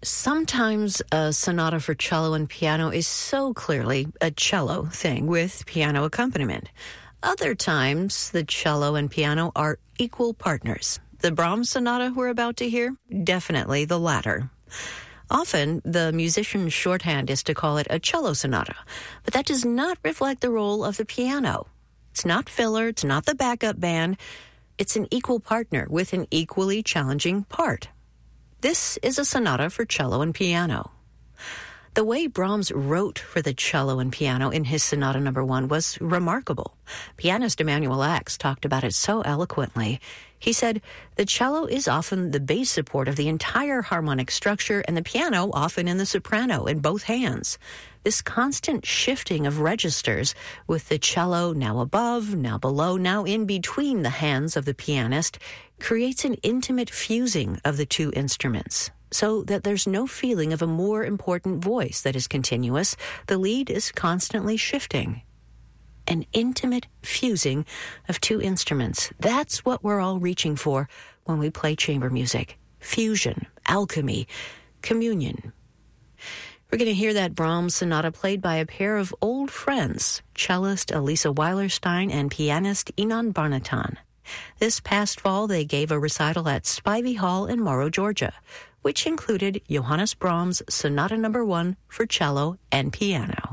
Sometimes a sonata for cello and piano is so clearly a cello thing with piano accompaniment. Other times, the cello and piano are equal partners. The Brahms sonata we're about to hear, definitely the latter. Often, the musician's shorthand is to call it a cello sonata, but that does not reflect the role of the piano. It's not filler, it's not the backup band. It's an equal partner with an equally challenging part. This is a sonata for cello and piano. The way Brahms wrote for the cello and piano in his Sonata No. 1 was remarkable. Pianist Emanuel Ax talked about it so eloquently. He said, "The cello is often the bass support of the entire harmonic structure, and the piano often in the soprano in both hands. This constant shifting of registers, with the cello now above, now below, now in between the hands of the pianist, creates an intimate fusing of the two instruments, so that there's no feeling of a more important voice that is continuous. The lead is constantly shifting." An intimate fusing of two instruments. That's what we're all reaching for when we play chamber music. Fusion, alchemy, communion. We're going to hear that Brahms sonata played by a pair of old friends, cellist Elisa Weilerstein and pianist Inon Barnatan. This past fall, they gave a recital at Spivey Hall in Morrow, Georgia, which included Johannes Brahms' Sonata No. 1 for cello and piano.